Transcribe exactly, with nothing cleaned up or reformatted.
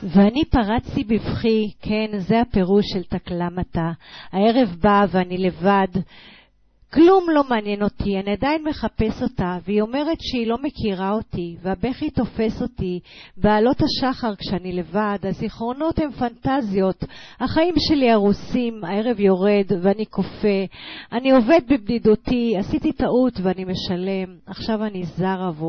ואני פרצתי בבכי, כן, זה הפירוש של תקלה מתה. הערב בא ואני לבד, כלום לא מעניין אותי, אני עדיין מחפש אותה, והיא אומרת שהיא לא מכירה אותי, והבכי תופס אותי, בעלות השחר כשאני לבד, הזיכרונות הם פנטזיות, החיים שלי הרוסים, הערב יורד ואני קופה, אני עובד בבדידותי, עשיתי טעות ואני משלם, עכשיו אני זר עבור.